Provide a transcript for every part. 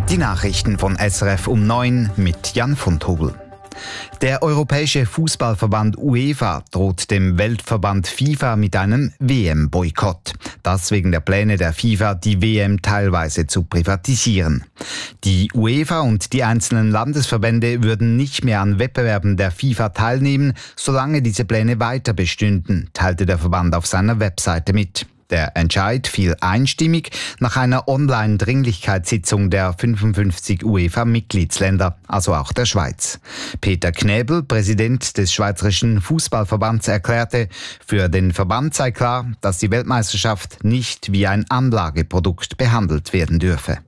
Die Nachrichten von SRF um 9 mit Jan von Tobel. Der Europäische Fußballverband UEFA droht dem Weltverband FIFA mit einem WM-Boykott. Das wegen der Pläne der FIFA, die WM teilweise zu privatisieren. Die UEFA und die einzelnen Landesverbände würden nicht mehr an Wettbewerben der FIFA teilnehmen, solange diese Pläne weiter bestünden, teilte der Verband auf seiner Webseite mit. Der Entscheid fiel einstimmig nach einer Online-Dringlichkeitssitzung der 55 UEFA-Mitgliedsländer, also auch der Schweiz. Peter Knäbel, Präsident des Schweizerischen Fußballverbands, erklärte, für den Verband sei klar, dass die Weltmeisterschaft nicht wie ein Anlageprodukt behandelt werden dürfe.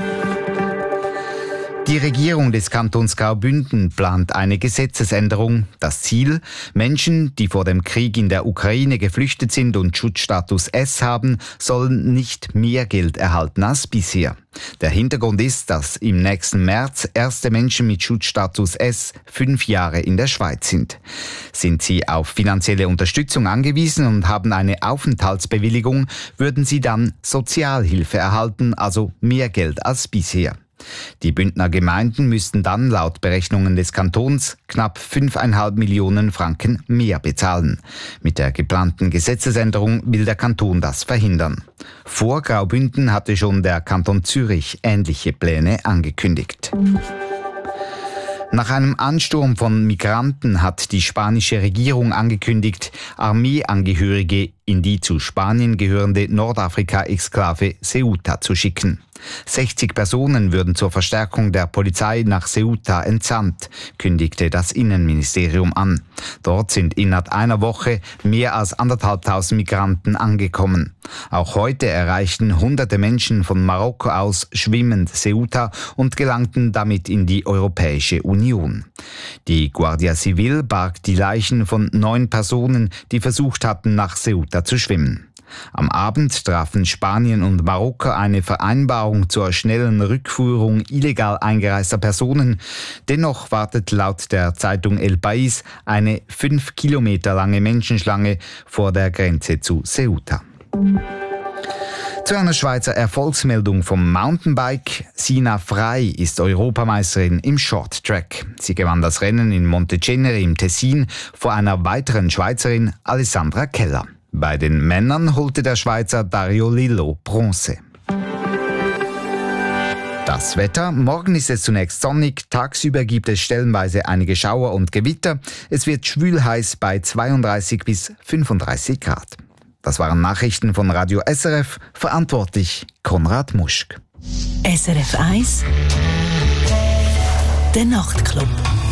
Die Regierung des Kantons Graubünden plant eine Gesetzesänderung. Das Ziel: Menschen, die vor dem Krieg in der Ukraine geflüchtet sind und Schutzstatus S haben, sollen nicht mehr Geld erhalten als bisher. Der Hintergrund ist, dass im nächsten März erste Menschen mit Schutzstatus S 5 Jahre in der Schweiz sind. Sind sie auf finanzielle Unterstützung angewiesen und haben eine Aufenthaltsbewilligung, würden sie dann Sozialhilfe erhalten, also mehr Geld als bisher. Die Bündner Gemeinden müssten dann laut Berechnungen des Kantons knapp 5,5 Millionen Franken mehr bezahlen. Mit der geplanten Gesetzesänderung will der Kanton das verhindern. Vor Graubünden hatte schon der Kanton Zürich ähnliche Pläne angekündigt. Nach einem Ansturm von Migranten hat die spanische Regierung angekündigt, Armeeangehörige in die zu Spanien gehörende Nordafrika-Exklave Ceuta zu schicken. 60 Personen würden zur Verstärkung der Polizei nach Ceuta entsandt, kündigte das Innenministerium an. Dort sind innerhalb einer Woche mehr als 1.500 Migranten angekommen. Auch heute erreichten hunderte Menschen von Marokko aus schwimmend Ceuta und gelangten damit in die Europäische Union. Die Guardia Civil barg die Leichen von 9 Personen, die versucht hatten, nach Ceuta zu schwimmen. Am Abend trafen Spanien und Marokko eine Vereinbarung zur schnellen Rückführung illegal eingereister Personen. Dennoch wartet laut der Zeitung El País eine 5 Kilometer lange Menschenschlange vor der Grenze zu Ceuta. Zu einer Schweizer Erfolgsmeldung vom Mountainbike. Sina Frey ist Europameisterin im Shorttrack. Sie gewann das Rennen in Montecenere im Tessin vor einer weiteren Schweizerin, Alessandra Keller. Bei den Männern holte der Schweizer Dario Lillo Bronze. Das Wetter: Morgen ist es zunächst sonnig, tagsüber gibt es stellenweise einige Schauer und Gewitter. Es wird schwül heiß bei 32 bis 35 Grad. Das waren Nachrichten von Radio SRF, verantwortlich Konrad Muschk. SRF 1 Der Nachtclub.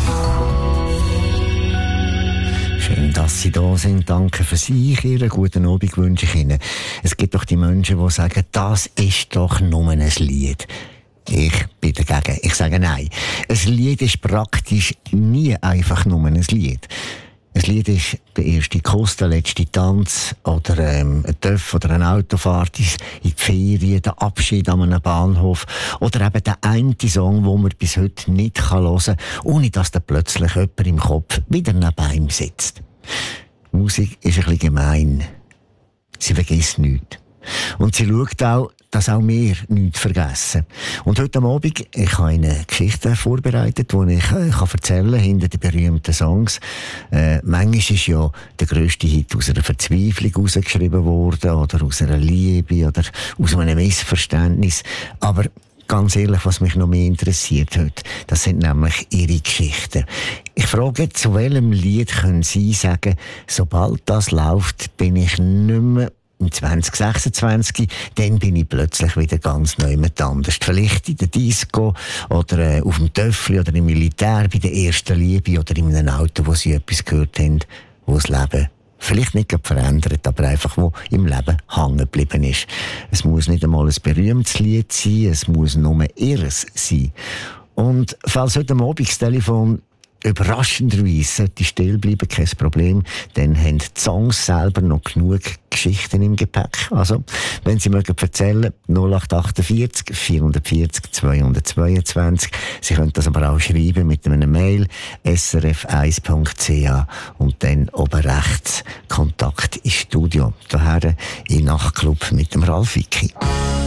Schön, dass Sie da sind. Danke für sich. Ihren guten Abend wünsche ich Ihnen. Es gibt doch die Menschen, die sagen, das ist doch nur ein Lied. Ich bin dagegen. Ich sage nein. Ein Lied ist praktisch nie einfach nur ein Lied. Ein Lied ist der erste Kuss, der letzte Tanz oder ein Töff oder eine Autofahrt in die Ferien, der Abschied an einem Bahnhof oder eben der eine Song, den man bis heute nicht hören kann, ohne dass da plötzlich jemand im Kopf wieder neben ihm sitzt. Musik ist ein bisschen gemein. Sie vergisst nichts. Und sie schaut auch, dass auch wir nichts vergessen. Und heute Abend, ich habe eine Geschichte vorbereitet, die ich erzählen kann, hinter den berühmten Songs. Manchmal ist ja der grösste Hit aus einer Verzweiflung herausgeschrieben worden, oder aus einer Liebe, oder aus einem Missverständnis. Aber ganz ehrlich, was mich noch mehr interessiert heute, das sind nämlich Ihre Geschichten. Ich frage, zu welchem Lied können Sie sagen, sobald das läuft, bin ich nicht mehr im 2026, dann bin ich plötzlich wieder ganz neu mit anders. Vielleicht in der Disco oder auf dem Töffli oder im Militär bei der ersten Liebe oder in einem Auto, wo Sie etwas gehört haben, wo das Leben vielleicht nicht verändert, aber einfach wo im Leben hängen geblieben ist. Es muss nicht einmal ein berühmtes Lied sein, es muss nur ihres sein. Und falls heute Abend das Telefon überraschenderweise sollte still bleiben, kein Problem, dann haben die Songs selber noch genug Geschichten im Gepäck. Also, wenn Sie mögen erzählen, 0848 440 222. Sie können das aber auch schreiben mit einem Mail, srf1.ch und dann oben rechts Kontakt ins Studio. Daher in Nachtclub mit dem Ralf Vicky.